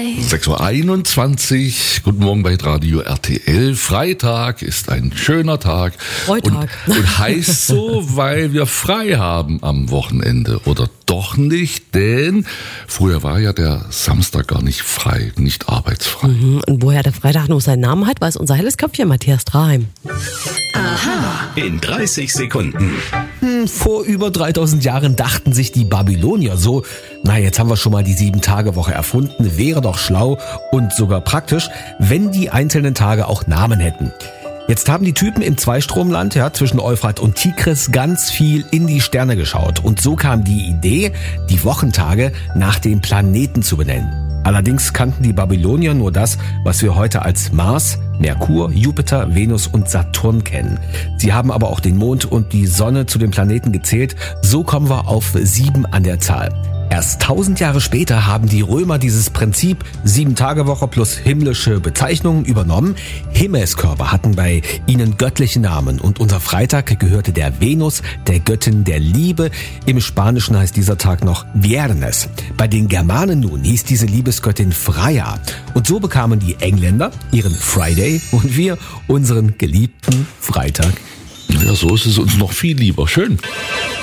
6:21 Uhr. Guten Morgen bei Radio RTL. Freitag ist ein schöner Tag. Freitag. Und heißt so, weil wir frei haben am Wochenende. Oder doch nicht, denn früher war ja der Samstag gar nicht frei, nicht arbeitsfrei. Und woher der Freitag noch seinen Namen hat, weiß unser helles Köpfchen Matthias Draheim. Aha. In 30 Sekunden. Vor über 3000 Jahren dachten sich die Babylonier so, na jetzt haben wir schon mal die 7-Tage-Woche erfunden, wäre doch schlau und sogar praktisch, wenn die einzelnen Tage auch Namen hätten. Jetzt haben die Typen im Zweistromland, zwischen Euphrat und Tigris ganz viel in die Sterne geschaut. Und so kam die Idee, die Wochentage nach den Planeten zu benennen. Allerdings kannten die Babylonier nur das, was wir heute als Mars, Merkur, Jupiter, Venus und Saturn kennen. Sie haben aber auch den Mond und die Sonne zu den Planeten gezählt. So kommen wir auf 7 an der Zahl. Erst 1000 Jahre später haben die Römer dieses Prinzip 7-Tage-Woche plus himmlische Bezeichnungen übernommen. Himmelskörper hatten bei ihnen göttliche Namen und unser Freitag gehörte der Venus, der Göttin der Liebe. Im Spanischen heißt dieser Tag noch Viernes. Bei den Germanen nun hieß diese Liebesgöttin Freya. Und so bekamen die Engländer ihren Friday und wir unseren geliebten Freitag. Ja, so ist es uns noch viel lieber. Schön.